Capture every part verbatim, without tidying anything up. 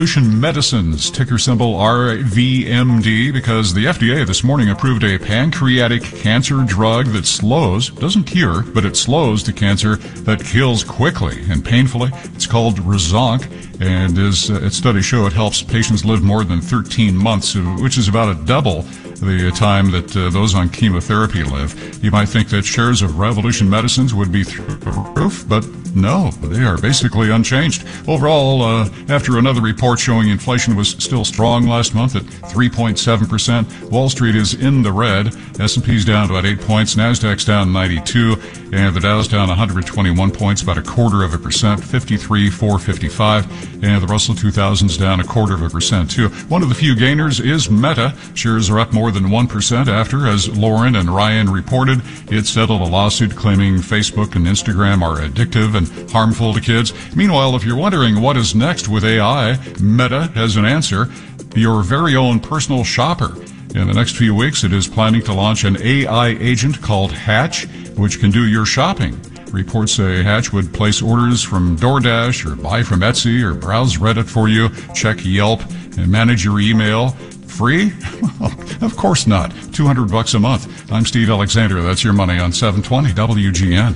Revolution Medicines, ticker symbol R V M D, because the F D A this morning approved a pancreatic cancer drug that slows, doesn't cure, but it slows the cancer that kills quickly and painfully. It's called Rezonk, and as uh, its studies show, it helps patients live more than thirteen months, which is about a double the time that uh, those on chemotherapy live. You might think that shares of Revolution Medicines would be through the roof, but no, they are basically unchanged. Overall, uh, after another report showing inflation was still strong last month at three point seven percent, Wall Street is in the red. S and P's down about eight points, Nasdaq's down ninety-two, and the Dow's down one hundred twenty-one points, about a quarter of a percent, fifty-three four fifty-five, and the Russell two thousand's down a quarter of a percent too. One of the few gainers is Meta. Shares are up more than one percent after, as Lauren and Ryan reported, it settled a lawsuit claiming Facebook and Instagram are addictive and harmful to kids. Meanwhile, if you're wondering what is next with A I, Meta has an answer: your very own personal shopper. In the next few weeks, it is planning to launch an A I agent called Hatch, which can do your shopping. Reports say Hatch would place orders from DoorDash or buy from Etsy or browse Reddit for you, check Yelp, and manage your email. Free? Of course not. two hundred bucks a month. I'm Steve Alexander. That's your money on seven twenty W G N.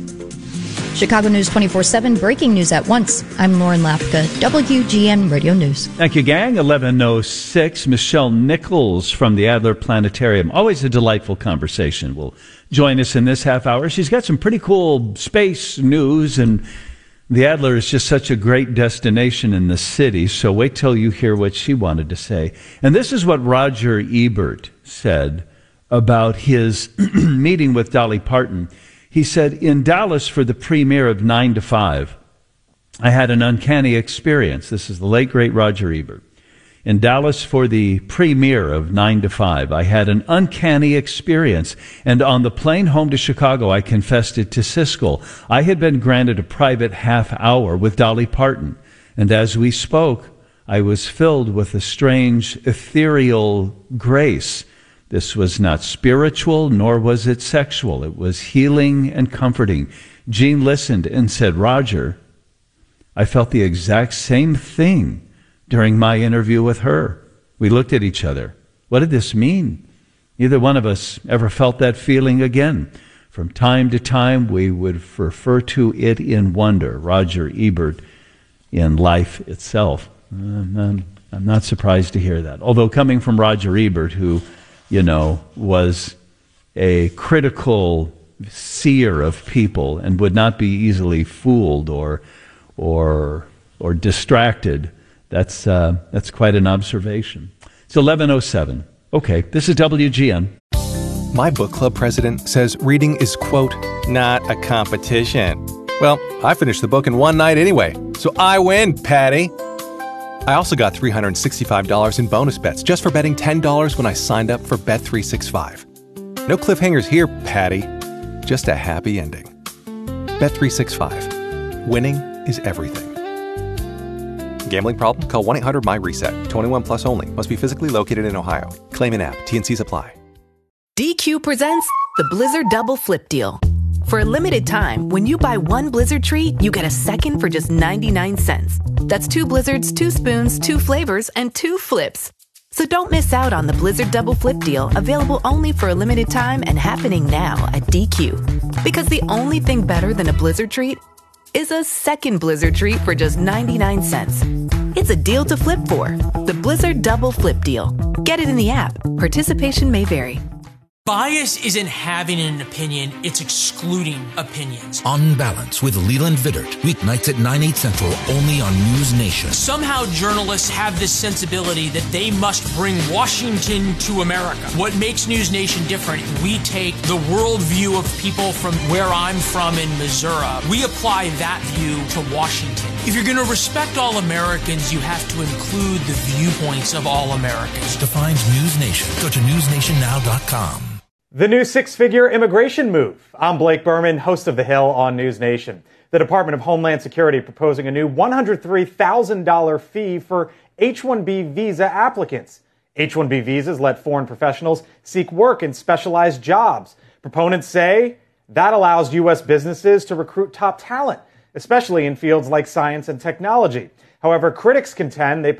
Chicago News twenty-four seven, breaking news at once. I'm Lauren Lapka, W G N Radio News. Thank you, gang. eleven oh six, Michelle Nichols from the Adler Planetarium. Always a delightful conversation. Will join us in this half hour. She's got some pretty cool space news, and the Adler is just such a great destination in the city, so wait till you hear what she wanted to say. And this is what Roger Ebert said about his meeting with Dolly Parton. He said, in Dallas for the premiere of nine to five, I had an uncanny experience. This is the late, great Roger Ebert. In Dallas for the premiere of nine to five, I had an uncanny experience. And on the plane home to Chicago, I confessed it to Siskel. I had been granted a private half hour with Dolly Parton. And as we spoke, I was filled with a strange, ethereal grace. This was not spiritual, nor was it sexual. It was healing and comforting. Jean listened and said, Roger, I felt the exact same thing during my interview with her. We looked at each other. What did this mean? Neither one of us ever felt that feeling again. From time to time, we would refer to it in wonder. Roger Ebert in Life Itself. I'm, I'm not surprised to hear that. Although coming from Roger Ebert, who, you know, was a critical seer of people and would not be easily fooled or or or distracted, that's uh, that's quite an observation. It's eleven oh seven. Okay, this is W G N. My book club president says reading is, quote, not a competition. Well, I finished the book in one night anyway, so I win, Patty. I also got three hundred sixty-five dollars in bonus bets just for betting ten dollars when I signed up for Bet three sixty-five. No cliffhangers here, Patty. Just a happy ending. Bet three sixty-five. Winning is everything. Gambling problem? Call one eight hundred my reset. twenty-one plus only. Must be physically located in Ohio. Claim in app. T N Cs apply. D Q presents the Blizzard Double Flip Deal. For a limited time, when you buy one Blizzard treat, you get a second for just ninety-nine cents. That's two Blizzards, two spoons, two flavors, and two flips. So don't miss out on the Blizzard Double Flip Deal, available only for a limited time and happening now at D Q. Because the only thing better than a Blizzard treat is a second Blizzard treat for just ninety-nine cents. It's a deal to flip for. The Blizzard Double Flip Deal. Get it in the app. Participation may vary. Bias isn't having an opinion, it's excluding opinions. On Balance with Leland Vittert, weeknights at nine, eight central, only on News Nation. Somehow journalists have this sensibility that they must bring Washington to America. What makes News Nation different, we take the worldview of people from where I'm from in Missouri. We apply that view to Washington. If you're going to respect all Americans, you have to include the viewpoints of all Americans. Defines News Nation. Go to news nation now dot com. The new six-figure immigration move. I'm Blake Berman, host of The Hill on News Nation. The Department of Homeland Security proposing a new one hundred three thousand dollars fee for H one B visa applicants. H one B visas let foreign professionals seek work in specialized jobs. Proponents say that allows U S businesses to recruit top talent, especially in fields like science and technology. However, critics contend they